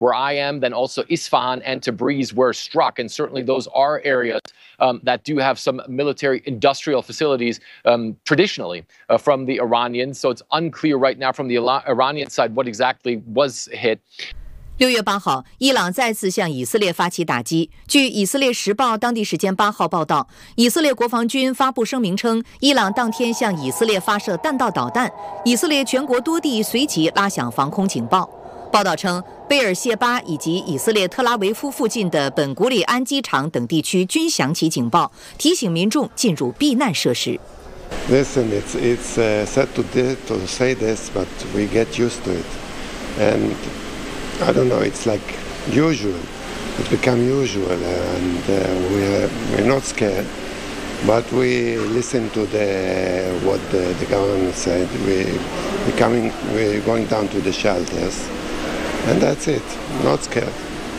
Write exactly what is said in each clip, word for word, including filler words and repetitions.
where I am, then also Isfahan and Tabriz were struck. And certainly those are areas um, that do have some military industrial facilities um, traditionally uh, from the Iranians. So it's unclear right now from the Iranian side what exactly was hit. 六月八号，伊朗再次向以色列发起打击。据《以色列时报》当地时间八号报道，以色列国防军发布声明称，伊朗当天向以色列发射弹道导弹，以色列全国多地随即拉响防空警报。报道称，贝尔谢巴以及以色列特拉维夫附近的本古里安机场等地区均响起警报，提醒民众进入避难设施。 Listen, it's it's uh, sad to to say this, but we get used to it, and I don't know. It's like usual. It's become usual, and uh, we're we're not scared, but we listen to the what the, the government said. We we coming we're going down to the shelters, and that's it. Not scared.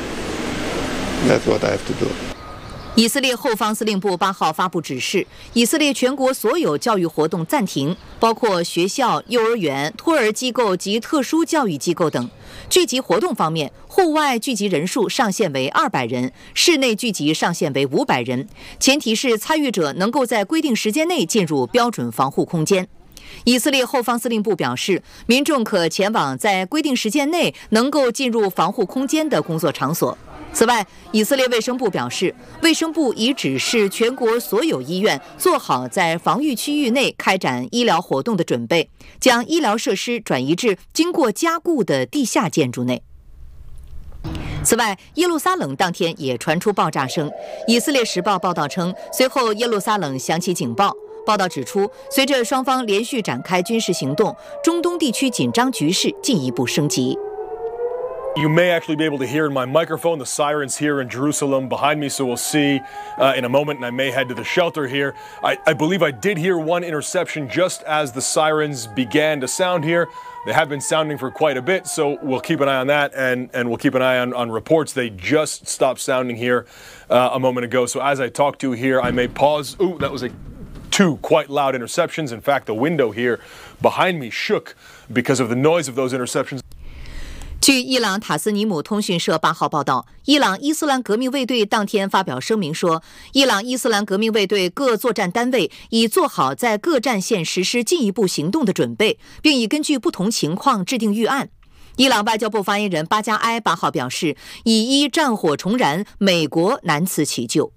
That's what I have to do. 以色列后方司令部八号发布指示，以色列全国所有教育活动暂停，包括学校、幼儿园、托儿机构及特殊教育机构等。聚集活动方面，户外聚集人数上限为二百人，室内聚集上限为五百人，前提是参与者能够在规定时间内进入标准防护空间。以色列后方司令部表示，民众可前往在规定时间内能够进入防护空间的工作场所。此外，以色列卫生部表示，卫生部已指示全国所有医院做好在防御区域内开展医疗活动的准备，将医疗设施转移至经过加固的地下建筑内。此外，耶路撒冷当天也传出爆炸声。以色列时报报道称，随后耶路撒冷响起警报。报道指出，随着双方连续展开军事行动，中东地区紧张局势进一步升级。 You may actually be able to hear in my microphone the sirens here in Jerusalem behind me, so we'll see uh, in a moment, and I may head to the shelter here. I, I believe I did hear one interception just as the sirens began to sound here. They have been sounding for quite a bit, so we'll keep an eye on that, and, and we'll keep an eye on, on reports. They just stopped sounding here uh, a moment ago, so as I talk to you here, I may pause. Ooh, that was a two quite loud interceptions. In fact, the window here behind me shook because of the noise of those interceptions. 据伊朗塔斯尼姆通讯社八号报道，伊朗伊斯兰革命卫队当天发表声明说，伊朗伊斯兰革命卫队各作战单位已做好在各战线实施进一步行动的准备，并已根据不同情况制定预案。伊朗外交部发言人巴加埃八号表示，以一战火重燃，美国难辞其咎。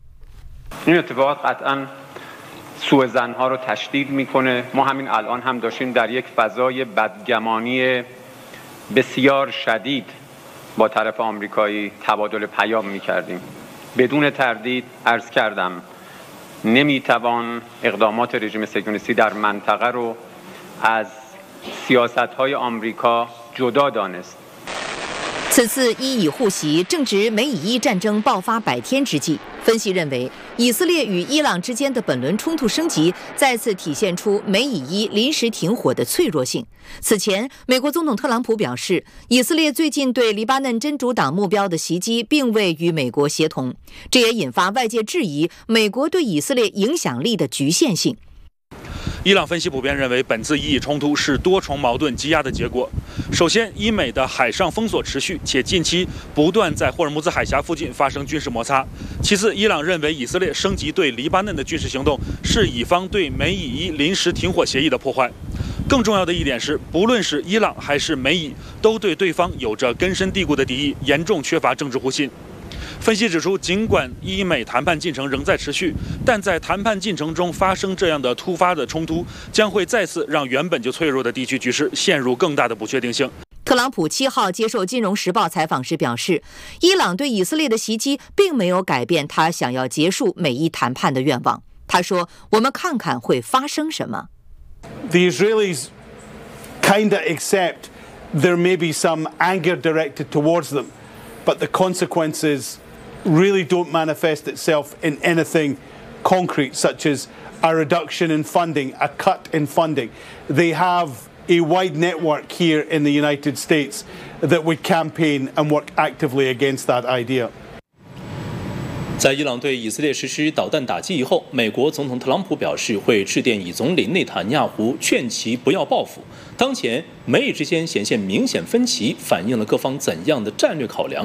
سوء زنها رو تشدید میکنه. ما همین الان هم داشتیم در یک فضای بدگمانی بسیار شدید با طرف آمریکایی تبادل پیام میکردیم. بدون تردید عرض کردم نمیتوان اقدامات رژیم صهیونیستی در منطقه رو از سیاست‌های آمریکا جدا دانست. 此次伊以互袭正值美以伊战争爆发百天之际，分析认为，以色列与伊朗之间的本轮冲突升级，再次体现出美以伊临时停火的脆弱性。此前，美国总统特朗普表示，以色列最近对黎巴嫩真主党目标的袭击并未与美国协同，这也引发外界质疑美国对以色列影响力的局限性。 伊朗分析普遍认为，本次伊以冲突是多重矛盾积压的结果。首先，伊美的海上封锁持续，且近期不断在霍尔木兹海峡附近发生军事摩擦。其次，伊朗认为以色列升级对黎巴嫩的军事行动是以方对美以伊临时停火协议的破坏。更重要的一点是，不论是伊朗还是美以，都对对方有着根深蒂固的敌意，严重缺乏政治互信。分析指出，尽管伊美谈判进程仍在持续，但在谈判进程中发生这样的突发的冲突，将会再次让原本就脆弱的地区局势陷入更大的不确定性。 特朗普七号接受《金融时报》采访时表示，伊朗对以色列的袭击并没有改变他想要结束美伊谈判的愿望。他说：“我们看看会发生什么。” The Israelis kinda accept there may be some anger directed towards them, but the consequences really don't manifest itself in anything concrete, such as a reduction in funding, a cut in funding. They have a wide network here in the United States that would campaign and work actively against that idea. 在伊朗对以色列实施导弹打击以后，美国总统特朗普表示会致电以总理内塔尼亚胡，劝其不要报复。当前美以之间显现明显分歧，反映了各方怎样的战略考量。